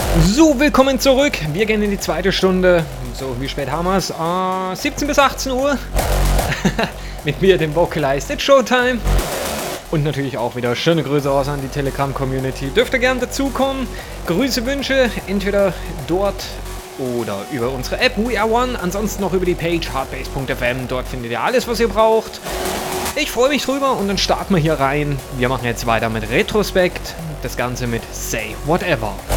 So, willkommen zurück. Wir gehen in die zweite Stunde. So, wie spät haben wir es? 17 bis 18 Uhr. Mit mir, dem Vocalize. It's Showtime. Und natürlich auch wieder schöne Grüße aus an die Telegram-Community. Dürft ihr gerne dazukommen. Grüße, Wünsche, entweder dort oder über unsere App We Are One. Ansonsten noch über die Page hardbase.fm. Dort findet ihr alles, was ihr braucht. Ich freue mich drüber und dann starten wir hier rein. Wir machen jetzt weiter mit Retrospekt. Das Ganze mit Say Whatever.